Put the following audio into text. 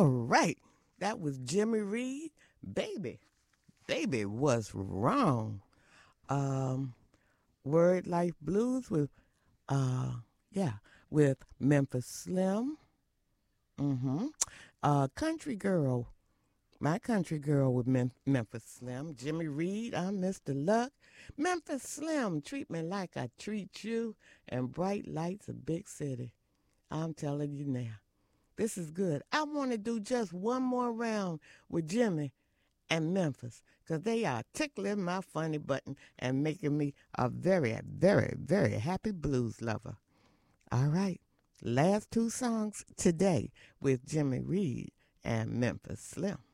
All right. That was Jimmy Reed. Baby. Baby was wrong. Um, Word Life Blues with uh yeah, with Memphis Slim. Mm-hmm. Country Girl. My Country Girl with Memphis Slim. Jimmy Reed, I'm Mr. Luck. Memphis Slim, Treat Me Like I Treat You. And Bright Lights of Big City. I'm telling you now. This is good. I want to do just one more round with Jimmy and Memphis because they are tickling my funny button and making me a very, very, very happy blues lover. All right. Last two songs today with Jimmy Reed and Memphis Slim.